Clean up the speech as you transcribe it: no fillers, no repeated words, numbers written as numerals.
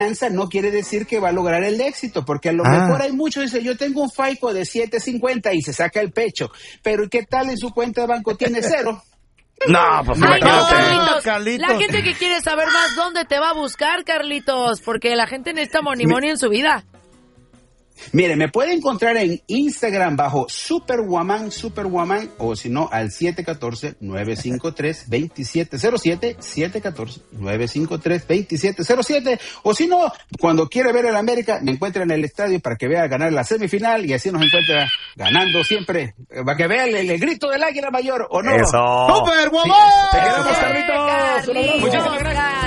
no quiere decir que va a lograr el éxito, porque a lo mejor hay muchos dice, yo tengo un FICO de 750 y se saca el pecho, pero ¿qué tal en su cuenta de banco tiene 0? No, pues Ay, no, Carlitos. Carlitos. La gente que quiere saber más, ¿dónde te va a buscar, Carlitos? Porque la gente necesita money en su vida. Mire, me puede encontrar en Instagram bajo Superwoman, o si no, al 714-953-2707, 714-953-2707, o si no, cuando quiere ver el América, me encuentra en el estadio para que vea ganar la semifinal y así nos encuentra ganando siempre, para que vea el grito del águila mayor, ¿o no? ¡Eso! ¡Superwoman! Te queremos, Carlitos. Muchísimas gracias.